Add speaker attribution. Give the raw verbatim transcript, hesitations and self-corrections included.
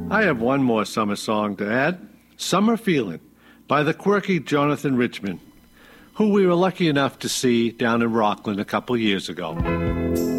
Speaker 1: I have one more summer song to add, Summer Feeling, by the quirky Jonathan Richman, who we were lucky enough to see down in Rockland a couple years ago.